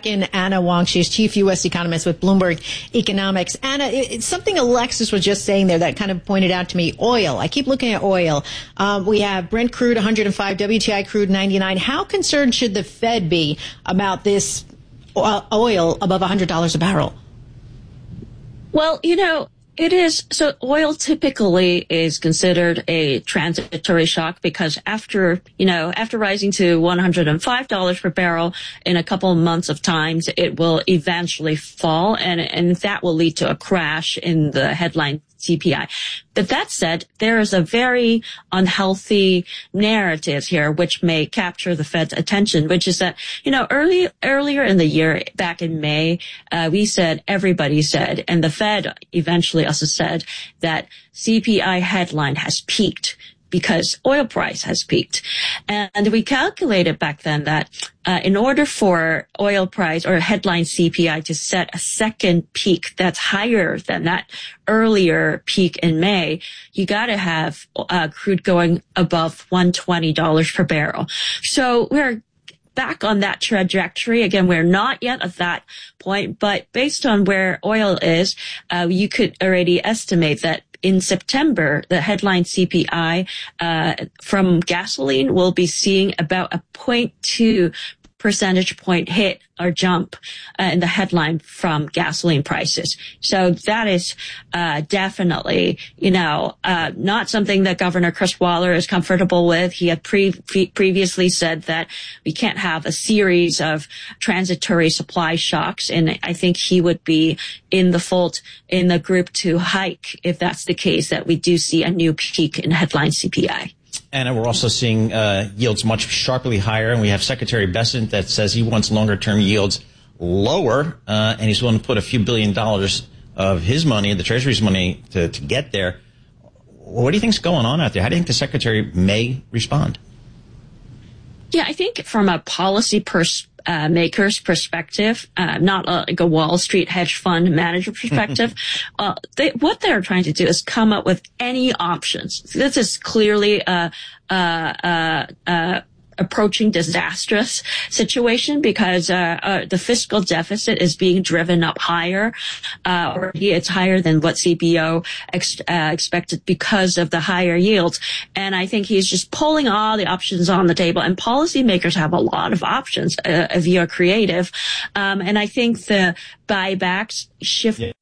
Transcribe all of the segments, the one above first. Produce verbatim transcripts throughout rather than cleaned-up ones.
in Anna Wong. She's chief U S economist with Bloomberg Economics. Anna, it's something Alexis was just saying there that kind of pointed out to me. Oil. I keep looking at oil. Um, we have Brent crude one hundred five, W T I crude ninety-nine. How concerned should the Fed be about this oil above one hundred dollars a barrel? Well, you know, it is. So oil typically is considered a transitory shock because after, you know, after rising to one hundred five dollars per barrel in a couple of months of times, it will eventually fall. And, and that will lead to a crash in the headline C P I. But that said, there is a very unhealthy narrative here which may capture the Fed's attention, which is that, you know, early, earlier in the year, back in May, uh, we said, everybody said, and the Fed eventually also said that C P I headline has peaked because oil price has peaked. And we calculated back then that uh, in order for oil price or headline C P I to set a second peak that's higher than that earlier peak in May, you got to have uh, crude going above one hundred twenty dollars per barrel. So we're back on that trajectory. Again, we're not yet at that point, but based on where oil is, uh, you could already estimate that in September, the headline C P I uh from gasoline will be seeing about a zero point two percentage point hit or jump uh, in the headline from gasoline prices. So that is uh definitely, you know, uh not something that Governor Chris Waller is comfortable with. He had pre- pre- previously said that we can't have a series of transitory supply shocks, and I think he would be in the fold in the group to hike if that's the case, that we do see a new peak in headline C P I. And we're also seeing uh, yields much sharply higher. And we have Secretary Bessent that says he wants longer-term yields lower, uh, and he's willing to put a few billion dollars of his money, the Treasury's money, to, to get there. What do you think's going on out there? How do you think the Secretary may respond? Yeah, I think from a policy pers- uh, maker's perspective, uh, not a, like a Wall Street hedge fund manager perspective, uh, they, what they're trying to do is come up with any options. This is clearly a, a, a, a approaching disastrous situation because uh, uh the fiscal deficit is being driven up higher. Uh already it's higher than what C B O ex- uh, expected because of the higher yields. And I think he's just pulling all the options on the table. And policymakers have a lot of options uh, if you're creative. Um and I think the buybacks shift. Yeah.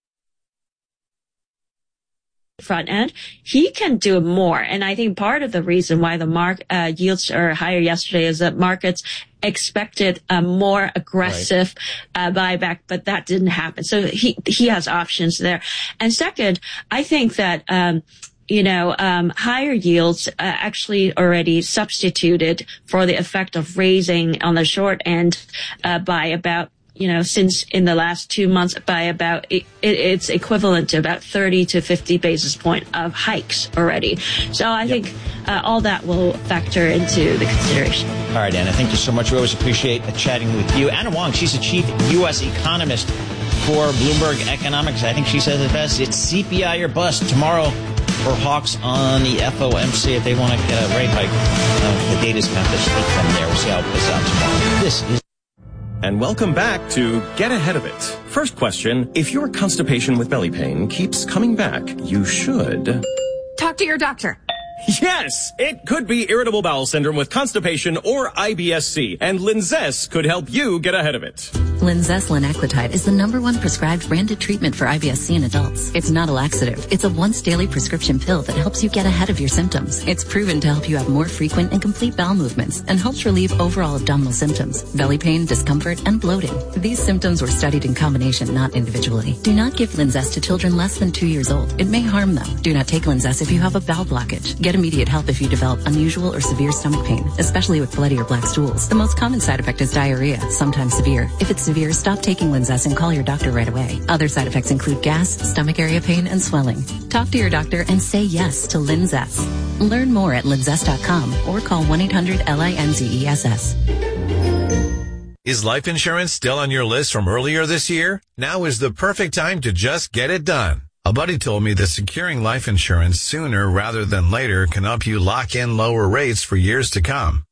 Front end, he can do more. And I think part of the reason why the mark uh, yields are higher yesterday is that markets expected a more aggressive right. uh, buyback, but that didn't happen. So he he has options there. And second, I think that um you know, um, higher yields uh, actually already substituted for the effect of raising on the short end uh, by about you know, since in the last two months by about, it, it, it's equivalent to about thirty to fifty basis point of hikes already. So I yep. think uh, all that will factor into the consideration. All right, Anna, thank you so much. We always appreciate chatting with you. Anna Wong, she's the chief U S economist for Bloomberg Economics. I think she says it best. It's C P I or bust tomorrow for hawks on the F O M C if they want to get a rate hike. Uh, the data's going to have to speak from there. We'll see how it plays out tomorrow. This is And welcome back to Get Ahead of It. First question, if your constipation with belly pain keeps coming back, you should talk to your doctor. Yes, it could be irritable bowel syndrome with constipation or I B S C, and Linzess could help you get ahead of it. Linzess linaclotide is the number one prescribed branded treatment for I B S C in adults. It's not a laxative. It's a once daily prescription pill that helps you get ahead of your symptoms. It's proven to help you have more frequent and complete bowel movements and helps relieve overall abdominal symptoms, belly pain, discomfort, and bloating. These symptoms were studied in combination, not individually. Do not give Linzess to children less than two years old. It may harm them. Do not take Linzess if you have a bowel blockage. Get immediate help if you develop unusual or severe stomach pain, especially with bloody or black stools. The most common side effect is diarrhea, sometimes severe. If it's severe, stop taking Linzess and call your doctor right away. Other side effects include gas, stomach area pain, and swelling. Talk to your doctor and say yes to Linzess. Learn more at linzess dot com or call one eight hundred L I N Z E S S. Is life insurance still on your list from earlier this year? Now is the perfect time to just get it done. A buddy told me that securing life insurance sooner rather than later can help you lock in lower rates for years to come.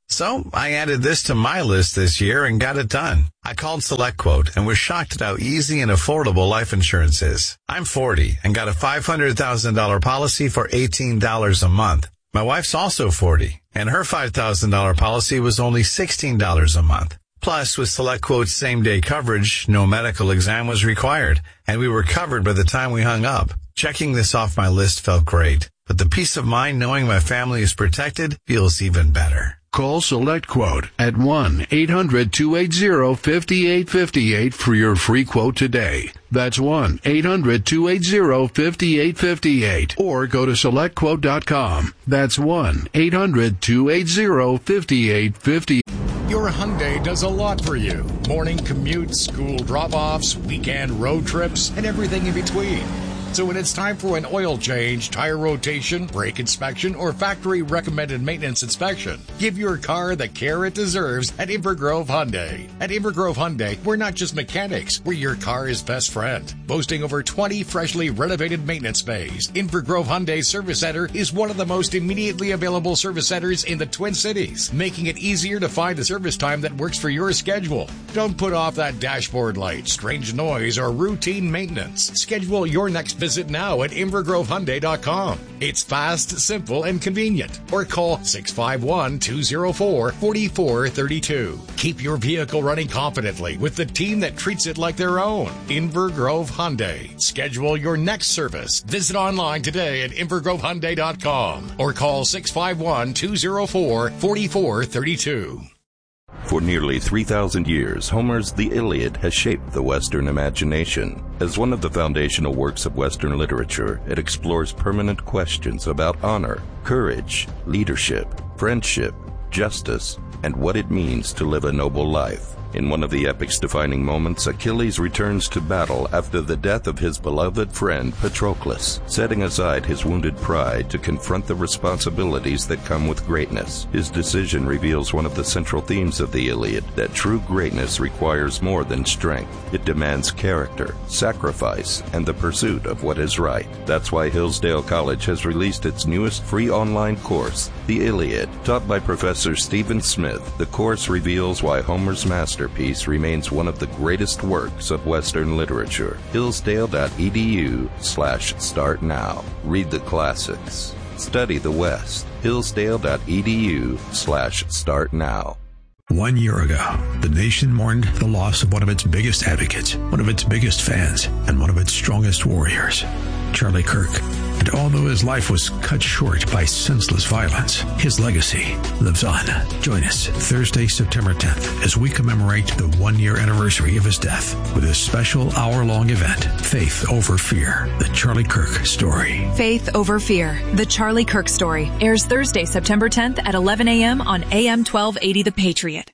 So I added this to my list this year and got it done. I called SelectQuote and was shocked at how easy and affordable life insurance is. I'm forty and got a five hundred thousand dollars policy for eighteen dollars a month. My wife's also forty and her five thousand dollars policy was only sixteen dollars a month. Plus, with SelectQuote's same-day coverage, no medical exam was required, and we were covered by the time we hung up. Checking this off my list felt great, but the peace of mind knowing my family is protected feels even better. Call SelectQuote at one eight hundred two eight zero five eight five eight for your free quote today. That's one eight hundred two eight zero five eight five eight. Or go to select quote dot com. That's one eight hundred two eight zero five eight five eight. Your Hyundai does a lot for you. Morning commutes, school drop-offs, weekend road trips, and everything in between. So when it's time for an oil change, tire rotation, brake inspection, or factory recommended maintenance inspection, give your car the care it deserves at Inver Grove Hyundai. At Inver Grove Hyundai, we're not just mechanics, we're your car's best friend. Boasting over twenty freshly renovated maintenance bays, Inver Grove Hyundai Service Center is one of the most immediately available service centers in the Twin Cities, making it easier to find a service time that works for your schedule. Don't put off that dashboard light, strange noise, or routine maintenance. Schedule your next visit now at inver grove hyundai dot com. It's fast, simple, and convenient. Or call six five one, two zero four, four four three two. Keep your vehicle running confidently with the team that treats it like their own. Inver Grove Hyundai. Schedule your next service. Visit online today at inver grove hyundai dot com or call six five one, two zero four, four four three two. For nearly three thousand years, Homer's The Iliad has shaped the Western imagination. As one of the foundational works of Western literature, it explores permanent questions about honor, courage, leadership, friendship, justice, and what it means to live a noble life. In one of the epic's defining moments, Achilles returns to battle after the death of his beloved friend Patroclus, setting aside his wounded pride to confront the responsibilities that come with greatness. His decision reveals one of the central themes of the Iliad, that true greatness requires more than strength. It demands character, sacrifice, and the pursuit of what is right. That's why Hillsdale College has released its newest free online course, The Iliad. Taught by Professor Stephen Smith, the course reveals why Homer's masterpiece remains one of the greatest works of Western literature. Hillsdale.edu slash start now. Read the classics. Study the West. Hillsdale.edu slash start now. One year ago, the nation mourned the loss of one of its biggest advocates, one of its biggest fans, and one of its strongest warriors, Charlie Kirk. And although his life was cut short by senseless violence, his legacy lives on. Join us Thursday, September tenth, as we commemorate the one-year anniversary of his death with a special hour-long event, Faith Over Fear, the Charlie Kirk Story. Faith Over Fear, the Charlie Kirk Story, airs Thursday, September tenth at eleven a.m. on A M twelve eighty The Patriot.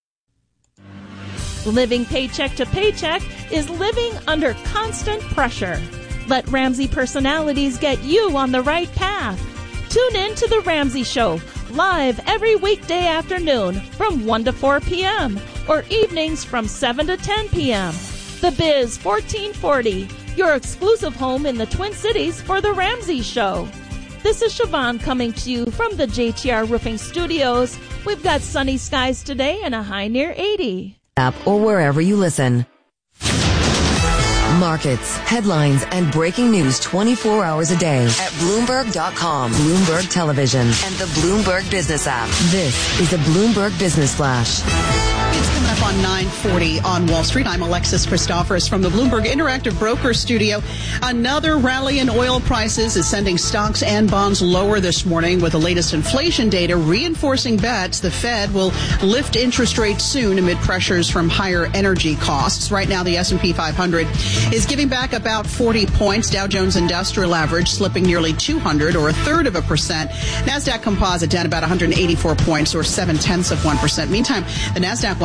Living paycheck to paycheck is living under constant pressure. Let Ramsey personalities get you on the right path. Tune in to The Ramsey Show, live every weekday afternoon from one to four p.m. or evenings from seven to ten p.m. The Biz fourteen forty, your exclusive home in the Twin Cities for The Ramsey Show. This is Siobhan coming to you from the J T R Roofing Studios. We've got sunny skies today and a high near eighty. App or wherever you listen. Markets, headlines, and breaking news twenty-four hours a day at Bloomberg dot com, Bloomberg Television, and the Bloomberg Business app. This is a Bloomberg Business Flash. It's coming up on nine forty on Wall Street. I'm Alexis Christophorus from the Bloomberg Interactive Broker Studio. Another rally in oil prices is sending stocks and bonds lower this morning, with the latest inflation data reinforcing bets the Fed will lift interest rates soon amid pressures from higher energy costs. Right now, the S and P five hundred is giving back about forty points. Dow Jones Industrial Average slipping nearly two hundred, or a third of a percent. NASDAQ Composite down about one hundred eighty-four points, or seven tenths of one percent. Meantime, the NASDAQ one hundred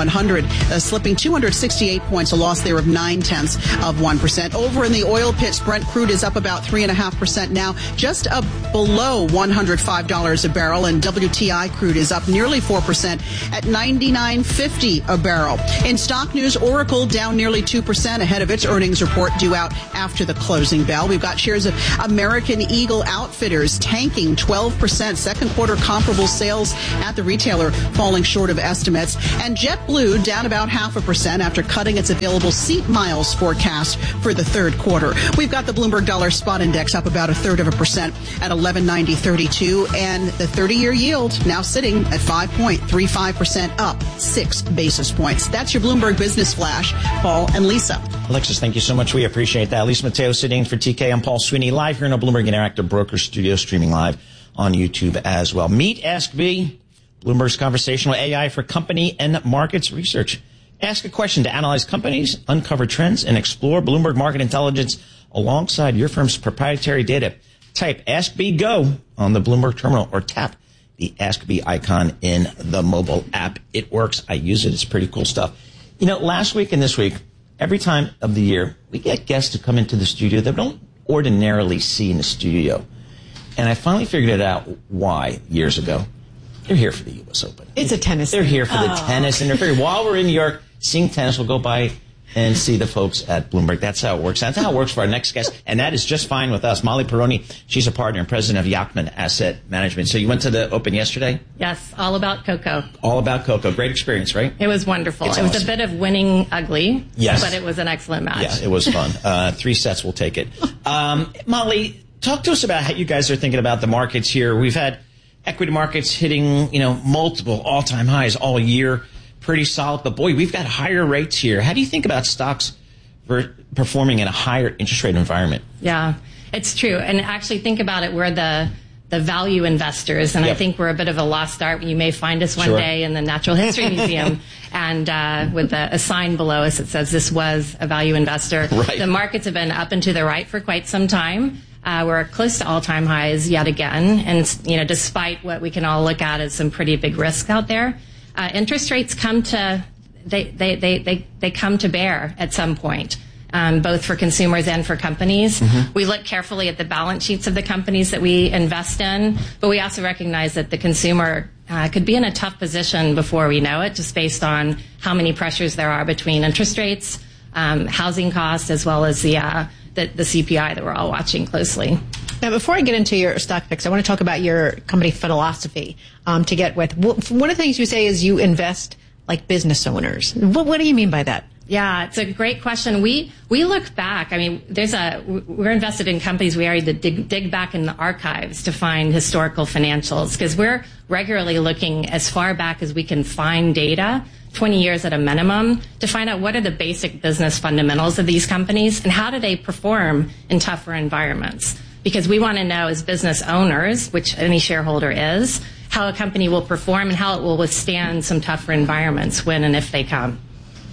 uh, slipping two hundred sixty-eight points, a loss there of nine tenths of one percent. Over in the oil pits, Brent crude is up about three point five percent now, just up below one hundred five dollars a barrel, and W T I crude is up nearly four percent at ninety-nine fifty a barrel. In stock news, Oracle down nearly two percent ahead of its earnings report due out after the closing bell. We've got shares of American Eagle Outfitters tanking twelve percent. Second quarter comparable sales at the retailer falling short of estimates. And JetBlue down about half a percent after cutting its available seat miles forecast for the third quarter. We've got the Bloomberg Dollar Spot Index up about a third of a percent at eleven ninety thirty-two, and the thirty-year yield now sitting at five point three five percent, up six basis points. That's your Bloomberg Business Flash. Paul and Lisa. Alexis, thank you so much. We appreciate that. Lisa Mateo sitting in for T K. I'm Paul Sweeney, live here in a Bloomberg Interactive Broker Studio, streaming live on YouTube as well. Meet Ask B, Bloomberg's conversational A I for company and markets research. Ask a question to analyze companies, uncover trends, and explore Bloomberg Market Intelligence alongside your firm's proprietary data. Type Ask B Go on the Bloomberg terminal or tap the Ask B icon in the mobile app. It works. I use it. It's pretty cool stuff. You know, last week and this week, every time of the year, we get guests to come into the studio that we don't ordinarily see in the studio. And I finally figured it out why years ago. They're here for the U S Open. It's a tennis. They're here for the oh. tennis. And they're here. While we're in New York seeing tennis, we'll go by and see the folks at Bloomberg. That's how it works. That's how it works for our next guest. And that is just fine with us. Molly Perroni, she's a partner and president of Yacktman Asset Management. So you went to the Open yesterday? Yes, all about cocoa. All about cocoa. Great experience, right? It was wonderful. It's it was awesome. a bit of winning ugly, yes, but it was an excellent match. Yeah, it was fun. Uh, three sets, we'll take it. Um, Molly, talk to us about how you guys are thinking about the markets here. We've had equity markets hitting, you know, multiple all-time highs all year. Pretty solid. But, boy, we've got higher rates here. How do you think about stocks for performing in a higher interest rate environment? Yeah, it's true. And actually think about it. We're the the value investors, and yep. I think we're a bit of a lost art. You may find us one sure. day in the Natural History Museum, and uh, with a, a sign below us that says this was a value investor. Right. The markets have been up and to the right for quite some time. Uh, we're close to all-time highs yet again, and you know, despite what we can all look at as some pretty big risk out there, uh, interest rates come to they they, they they they come to bear at some point. Um, both for consumers and for companies. Mm-hmm. We look carefully at the balance sheets of the companies that we invest in, but we also recognize that the consumer uh, could be in a tough position before we know it, just based on how many pressures there are between interest rates, um, housing costs, as well as the, uh, the the C P I that we're all watching closely. Now, before I get into your stock picks, I want to talk about your company philosophy um, to get with. One of the things you say is you invest like business owners. What, what do you mean by that? Yeah, it's a great question. We we look back. I mean, there's a we're invested in companies. We already dig, dig back in the archives to find historical financials because we're regularly looking as far back as we can find data, twenty years at a minimum, to find out what are the basic business fundamentals of these companies and how do they perform in tougher environments. Because we want to know as business owners, which any shareholder is, how a company will perform and how it will withstand some tougher environments when and if they come.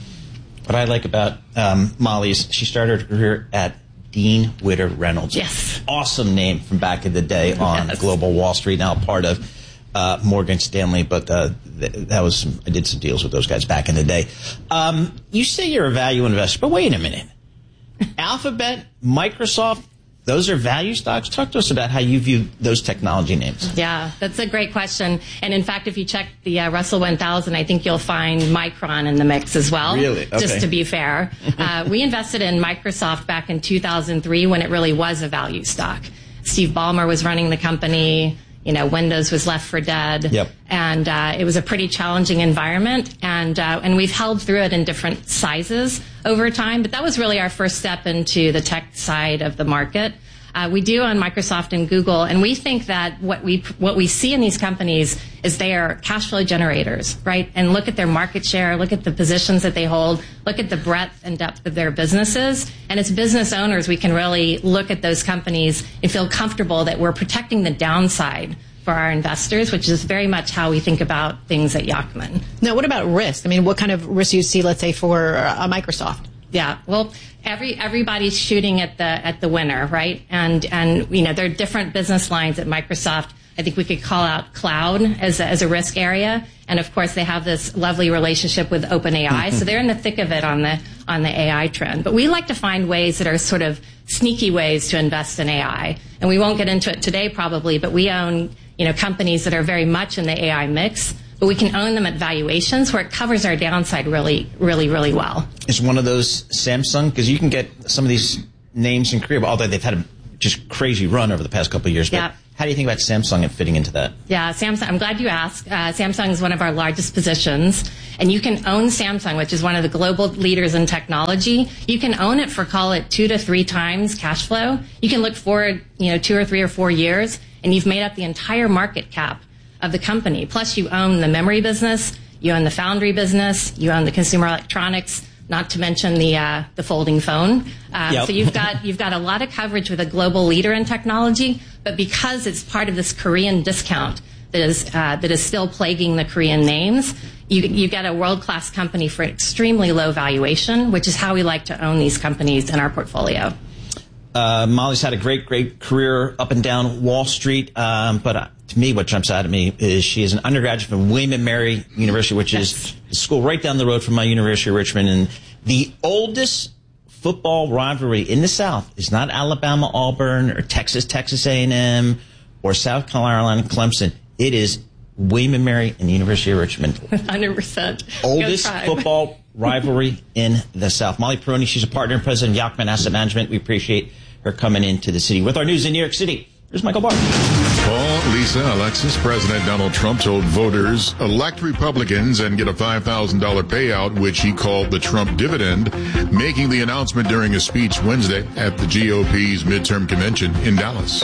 What I like about um, Molly is she started her career at Dean Witter Reynolds. Yes. Awesome name from back in the day on yes. Global Wall Street, now part of uh, Morgan Stanley. But uh, th- that was some, I did some deals with those guys back in the day. Um, you say you're a value investor, but wait a minute. Alphabet, Microsoft, those are value stocks. Talk to us about how you view those technology names. Yeah, that's a great question. And in fact, if you check the uh, Russell one thousand, I think you'll find Micron in the mix as well. Really? Okay. Just to be fair. uh, we invested in Microsoft back in two thousand three when it really was a value stock. Steve Ballmer was running the company. You know, Windows was left for dead. Yep. And uh, it was a pretty challenging environment. And uh, and we've held through it in different sizes over time. But that was really our first step into the tech side of the market. Uh, we do on Microsoft and Google, and we think that what we what we see in these companies is they are cash flow generators, right? And look at their market share, look at the positions that they hold, look at the breadth and depth of their businesses. And as business owners, we can really look at those companies and feel comfortable that we're protecting the downside for our investors, which is very much how we think about things at Yacktman. Now, what about risk? I mean, what kind of risk do you see, let's say, for uh, Microsoft? Yeah, well, every everybody's shooting at the at the winner, right? And and you know there are different business lines at Microsoft I think we could call out cloud as a, as a risk area. And of course, they have this lovely relationship with OpenAI. So they're in the thick of it on the, on the A I trend. But we like to find ways that are sort of sneaky ways to invest in A I. And we won't get into it today probably, but we own, you know, companies that are very much in the A I mix, but we can own them at valuations where it covers our downside really, really, really well. It's one of those Samsung, because you can get some of these names in Korea, although they've had a just crazy run over the past couple of years. But Yep. how do you think about Samsung and fitting into that? Yeah, Samsung. I'm glad you asked. Uh, Samsung is one of our largest positions, and you can own Samsung, which is one of the global leaders in technology. You can own it for, call it, two to three times cash flow. You can look forward, you know, two or three or four years, and you've made up the entire market cap of the company. Plus, you own the memory business, you own the foundry business, you own the consumer electronics, not to mention the uh, the folding phone. Um, Yep. So you've got you've got a lot of coverage with a global leader in technology, but because it's part of this Korean discount that is uh, that is still plaguing the Korean names, you you get a world class company for extremely low valuation, which is how we like to own these companies in our portfolio. Uh, Molly's had a great, great career up and down Wall Street, um, but uh, to me, what jumps out at me is she is an undergraduate from William and Mary University, which yes. is a school right down the road from my University of Richmond. And the oldest football rivalry in the South is not Alabama, Auburn, or Texas, Texas A and M, or South Carolina, Clemson. It is William and Mary and the University of Richmond. one hundred percent. Oldest football rivalry in the South. Molly Peroni, she's a partner and president of Yachman Asset Management. We appreciate her coming into the city with our news in New York City. Here's Michael Barr. Paul, Lisa, Alexis, President Donald Trump told voters elect Republicans and get a five thousand dollars payout, which he called the Trump dividend, making the announcement during a speech Wednesday at the G O P's midterm convention in Dallas.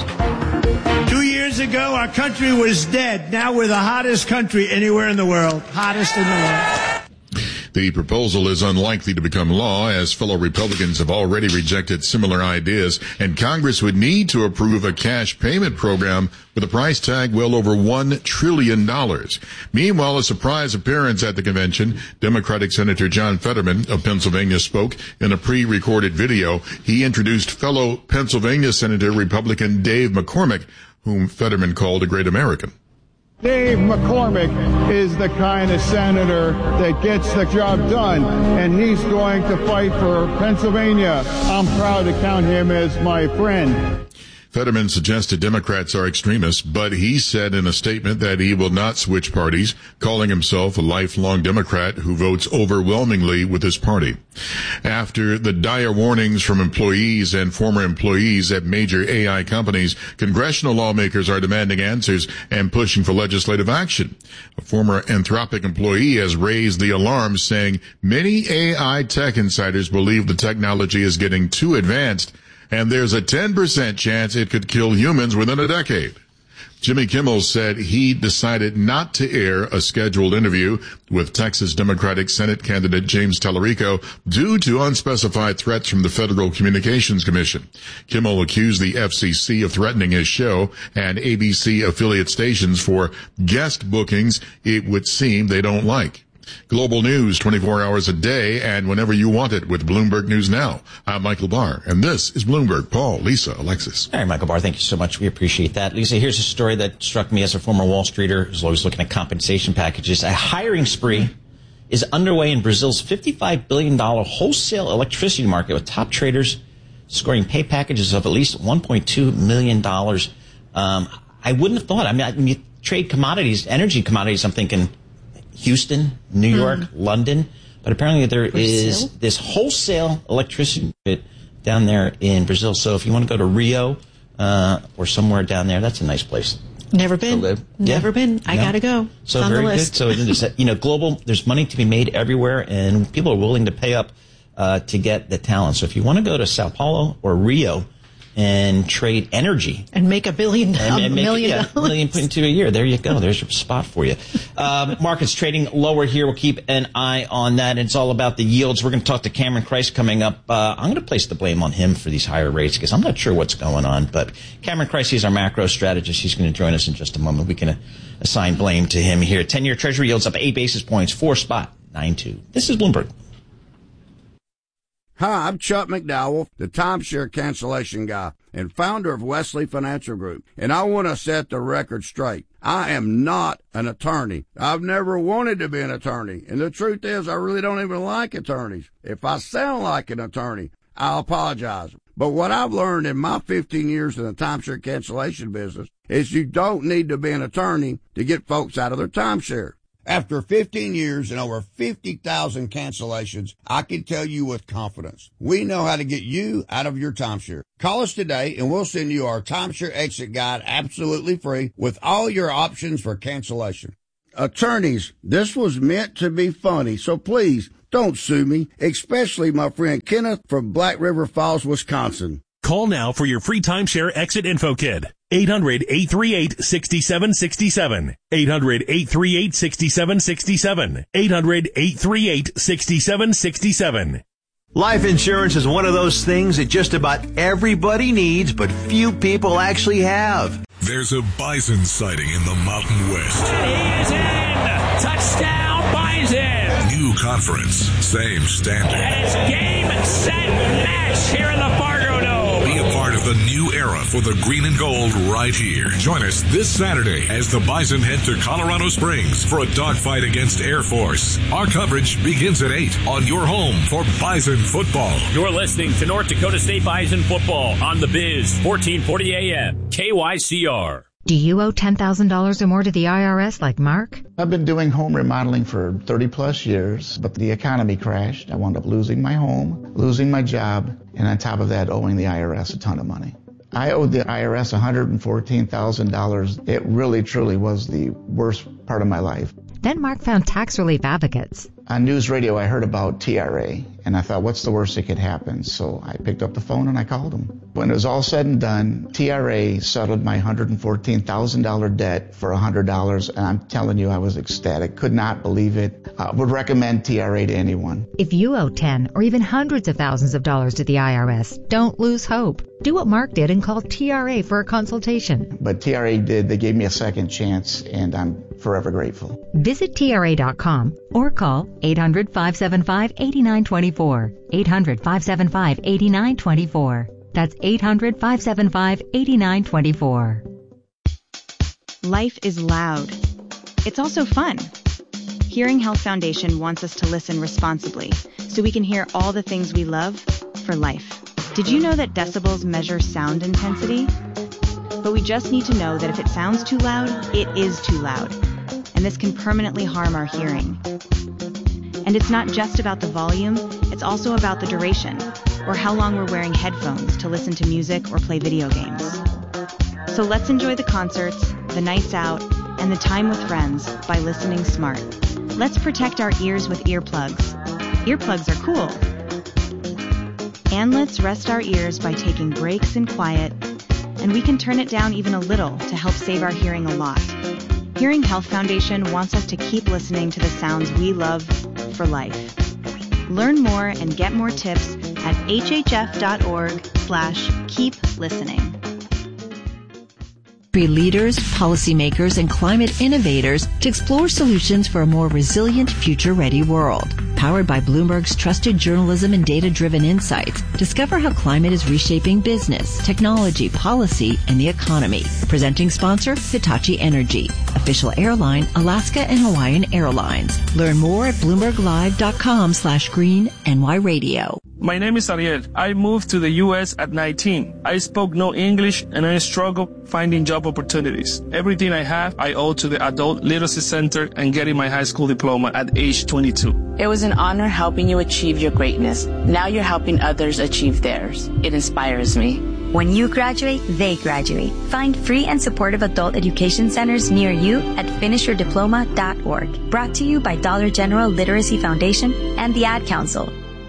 Two years ago, our country was dead. Now we're the hottest country anywhere in the world. Hottest in the world. The proposal is unlikely to become law, as fellow Republicans have already rejected similar ideas, and Congress would need to approve a cash payment program with a price tag well over one trillion dollars. Meanwhile, a surprise appearance at the convention, Democratic Senator John Fetterman of Pennsylvania spoke in a pre-recorded video. He introduced fellow Pennsylvania Senator Republican Dave McCormick, whom Fetterman called a great American. Dave McCormick is the kind of senator that gets the job done, and he's going to fight for Pennsylvania. I'm proud to count him as my friend. Fetterman suggested Democrats are extremists, but he said in a statement that he will not switch parties, calling himself a lifelong Democrat who votes overwhelmingly with his party. After the dire warnings from employees and former employees at major A I companies, congressional lawmakers are demanding answers and pushing for legislative action. A former Anthropic employee has raised the alarm, saying many A I tech insiders believe the technology is getting too advanced, and there's a ten percent chance it could kill humans within a decade. Jimmy Kimmel said he decided not to air a scheduled interview with Texas Democratic Senate candidate James Tallarico due to unspecified threats from the Federal Communications Commission. Kimmel accused the F C C of threatening his show and A B C affiliate stations for guest bookings it would seem they don't like. Global news twenty-four hours a day and whenever you want it with Bloomberg News Now. I'm Michael Barr, and this is Bloomberg. Paul, Lisa, Alexis. All right, Michael Barr, thank you so much. We appreciate that. Lisa, here's a story that struck me as a former Wall Streeter who's always looking at compensation packages. A hiring spree is underway in Brazil's fifty-five billion dollars wholesale electricity market, with top traders scoring pay packages of at least one point two million dollars. Um, I wouldn't have thought. I mean, I, when you trade commodities, energy commodities, I'm thinking Houston, New York, mm. London, but apparently there Brazil? is this wholesale electricity market down there in Brazil. So if you want to go to Rio uh, or somewhere down there, that's a nice place. Never been. To live. Never yeah. been. I no. gotta go. So it's on very the list. good. So you know, global. There's money to be made everywhere, and people are willing to pay up uh, to get the talent. So if you want to go to Sao Paulo or Rio and trade energy and make a billion, and, and a make million it, yeah, dollars, million point two a year. There you go. There's your spot for you. Um, markets trading lower here. We'll keep an eye on that. It's all about the yields. We're going to talk to Cameron Kreis coming up. Uh, I'm going to place the blame on him for these higher rates because I'm not sure what's going on. But Cameron Kreis is our macro strategist. He's going to join us in just a moment. We can uh, assign blame to him here. ten-year Treasury yields up eight basis points, four spot nine two. This is Bloomberg. Hi, I'm Chuck McDowell, the timeshare cancellation guy. and founder of Wesley Financial Group. And I want to set the record straight. I am not an attorney. I've never wanted to be an attorney. And the truth is, I really don't even like attorneys. If I sound like an attorney, I apologize. But what I've learned in my fifteen years in the timeshare cancellation business is you don't need to be an attorney to get folks out of their timeshare. After fifteen years and over fifty thousand cancellations, I can tell you with confidence, we know how to get you out of your timeshare. Call us today and we'll send you our timeshare exit guide absolutely free with all your options for cancellation. Attorneys, this was meant to be funny, so please don't sue me, especially my friend Kenneth from Black River Falls, Wisconsin. Call now for your free timeshare exit info kit. eight hundred, eight three eight, six seven six seven. eight hundred, eight three eight, six seven six seven. eight hundred, eight three eight, six seven six seven. Life insurance is one of those things that just about everybody needs, but few people actually have. There's a bison sighting in the Mountain West. He is in! Touchdown, Bison! New conference, same standard. And it's game, set, match here in the Fargo Dome. Be a part of the new era for the green and gold right here. Join us this Saturday as the Bison head to Colorado Springs for a dogfight against Air Force. Our coverage begins at eight on your home for Bison football. You're listening to North Dakota State Bison football on the Biz, fourteen forty A M, K Y C R. Do you owe ten thousand dollars or more to the I R S like Mark? I've been doing home remodeling for thirty plus years, but the economy crashed. I wound up losing my home, losing my job, and on top of that, owing the I R S a ton of money. I owed the I R S one hundred fourteen thousand dollars. It really, truly was the worst part of my life. Then Mark found tax relief advocates. On news radio, I heard about T R A, and I thought, what's the worst that could happen? So I picked up the phone and I called them. When it was all said and done, T R A settled my one hundred fourteen thousand dollars debt for one hundred dollars, and I'm telling you, I was ecstatic. Could not believe it. I would recommend T R A to anyone. If you owe ten or even hundreds of thousands of dollars to the I R S, don't lose hope. Do what Mark did and call T R A for a consultation. But T R A did. They gave me a second chance, and I'm forever grateful. Visit T R A dot com or call eight hundred, five seven five, eight nine two four. eight hundred, five seven five, eight nine two four. That's eight hundred, five seven five, eight nine two four. Life is loud. It's also fun. Hearing Health Foundation wants us to listen responsibly so we can hear all the things we love for life. Did you know that decibels measure sound intensity? But we just need to know that if it sounds too loud, it is too loud. And this can permanently harm our hearing. And it's not just about the volume, it's also about the duration, or how long we're wearing headphones to listen to music or play video games. So let's enjoy the concerts, the nights out, and the time with friends by listening smart. Let's protect our ears with earplugs. Earplugs are cool. And let's rest our ears by taking breaks in quiet, and we can turn it down even a little to help save our hearing a lot. Hearing Health Foundation wants us to keep listening to the sounds we love for life. Learn more and get more tips at hhf.org slash keep listening. Leaders, policymakers, and climate innovators to explore solutions for a more resilient, future-ready world. Powered by Bloomberg's trusted journalism and data-driven insights, discover how climate is reshaping business, technology, policy, and the economy. Presenting sponsor, Hitachi Energy. Official airline, Alaska and Hawaiian Airlines. Learn more at bloomberglive.com slash green NY radio. My name is Ariel. I moved to the U S at nineteen. I spoke no English and I struggled finding job opportunities. Everything I have, I owe to the Adult Literacy Center and getting my high school diploma at age twenty-two. It was an honor helping you achieve your greatness. Now you're helping others achieve theirs. It inspires me. When you graduate, they graduate. Find free and supportive adult education centers near you at finish your diploma dot org. Brought to you by Dollar General Literacy Foundation and the Ad Council.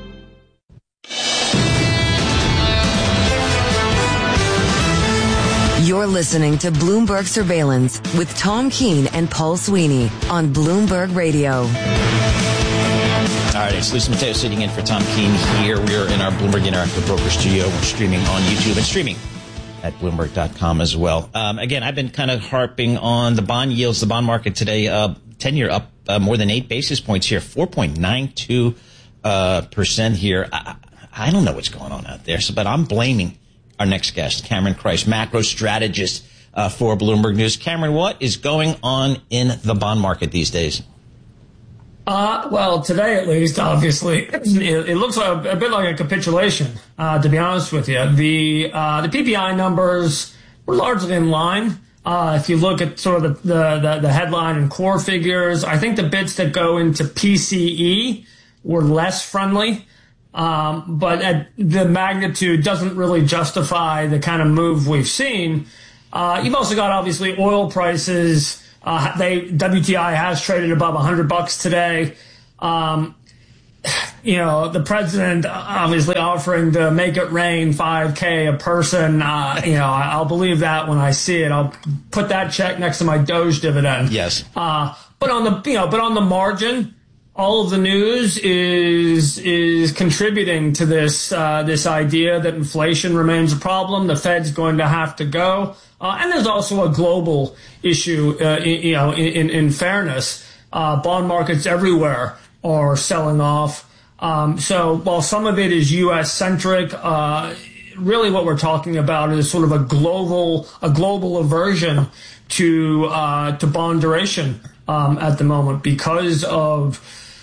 You're listening to Bloomberg Surveillance with Tom Keene and Paul Sweeney on Bloomberg Radio. All right, it's Lisa Mateo sitting in for Tom Keene here. We're in our Bloomberg Interactive Broker Studio. We're streaming on YouTube and streaming at Bloomberg dot com as well. Um, again, I've been kind of harping on the bond yields, the bond market today. Uh, ten-year up uh, more than eight basis points here, four point nine two uh, percent here. I, I don't know what's going on out there, so, but I'm blaming our next guest, Cameron Kreis, macro strategist uh, for Bloomberg News. Cameron, what is going on in the bond market these days? Uh, well, today at least, obviously, it, it looks like a, a bit like a capitulation, uh, to be honest with you. The, uh, the P P I numbers were largely in line. Uh, if you look at sort of the, the, the, the headline and core figures, I think the bits that go into P C E were less friendly. Um, but at the magnitude doesn't really justify the kind of move we've seen. Uh, you've also got obviously oil prices. Uh, they, W T I has traded above one hundred bucks today. Um, you know, the president obviously offering to make it rain five K a person. Uh, you know, I'll believe that when I see it. I'll put that check next to my Doge dividend. Yes. Uh, but on the, you know, but on the margin, all of the news is, is contributing to this, uh, this idea that inflation remains a problem. The Fed's going to have to go. Uh, and there's also a global issue, uh, in, you know, in, in fairness. Uh, bond markets everywhere are selling off. Um, so while some of it is U S centric, uh, really what we're talking about is sort of a global, a global aversion to, uh, to bond duration, um, at the moment because of,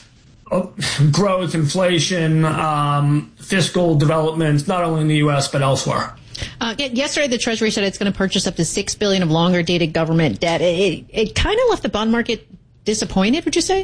of growth, inflation, um, fiscal developments, not only in the U S, but elsewhere. Uh, yesterday, the Treasury said it's going to purchase up to six billion dollars of longer-dated government debt. It, it, it kind of left the bond market disappointed, would you say?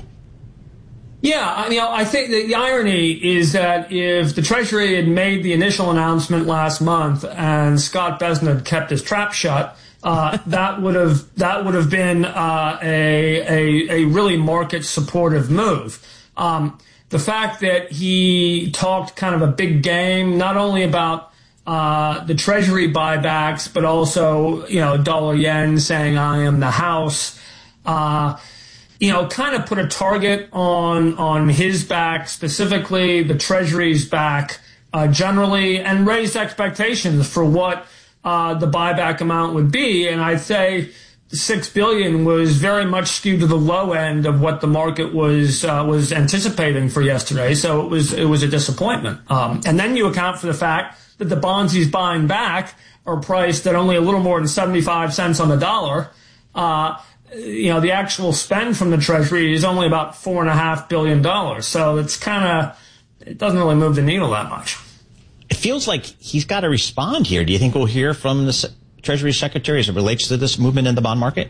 Yeah, I mean, I think the, the irony is that if the Treasury had made the initial announcement last month and Scott Bessent had kept his trap shut, uh, that would have that would have been uh, a, a a really market-supportive move. Um, the fact that he talked kind of a big game, not only about Uh, the Treasury buybacks, but also, you know, dollar yen saying I am the house, uh, you know, kind of put a target on, on his back, specifically the Treasury's back, uh, generally, and raised expectations for what, uh, the buyback amount would be. And I'd say six billion was very much skewed to the low end of what the market was, uh, was anticipating for yesterday. So it was, it was a disappointment. Um, and then you account for the fact that the bonds he's buying back are priced at only a little more than seventy-five cents on the dollar. Uh, you know, the actual spend from the Treasury is only about four and a half billion dollars. So it's kind of, it doesn't really move the needle that much. It feels like he's got to respond here. Do you think we'll hear from the Se- Treasury Secretary as it relates to this movement in the bond market?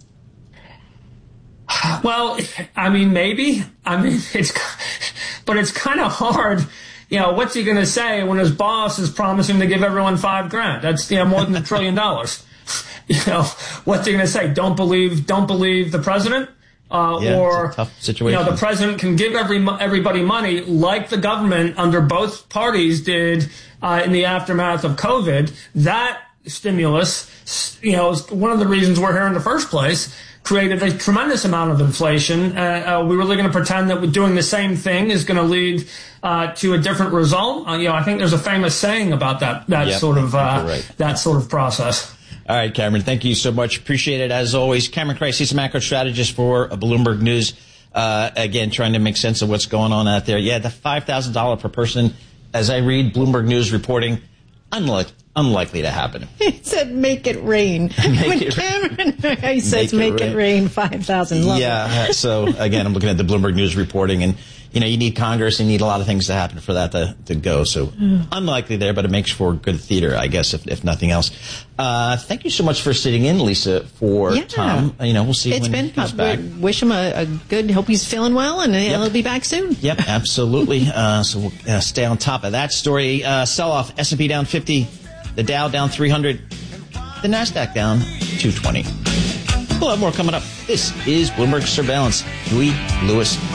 Well, I mean, maybe. I mean, it's, but it's kind of hard. You know, what's he going to say when his boss is promising to give everyone five grand? That's, you know, more than a trillion dollars. You know, what's he going to say? Don't believe, don't believe the president? Uh, yeah, or, it's a tough situation. You know, the president can give every, everybody money like the government under both parties did, uh, in the aftermath of COVID. That stimulus, you know, is one of the reasons we're here in the first place. Created a tremendous amount of inflation. Uh, are we really going to pretend that we're doing the same thing is going to lead uh, to a different result? Uh, you know, I think there's a famous saying about that that yep, sort of uh, right. that sort of process. All right, Cameron, thank you so much. Appreciate it as always. Cameron Kreis, he's a macro strategist for Bloomberg News. Uh, again, trying to make sense of what's going on out there. Yeah, the five thousand dollars per person, as I read Bloomberg News reporting, unlike. Unlikely to happen. He said, make it rain. Make when it Cameron he says, make, make it rain, rain five thousand. Yeah. So, again, I'm looking at the Bloomberg News reporting, and, you know, you need Congress, you need a lot of things to happen for that to, to go. So, mm. unlikely there, but it makes for good theater, I guess, if, if nothing else. Uh, thank you so much for sitting in, Lisa, for yeah. Tom. You know, we'll see it's when been, he comes uh, back. Wish him a, a good, hope he's feeling well, and yep. he'll be back soon. Yep, absolutely. uh, so, we'll uh, stay on top of that story. Uh, sell-off, S and P down fifty. The Dow down three hundred, the NASDAQ down two twenty. We'll have more coming up. This is Bloomberg Surveillance. Huey Lewis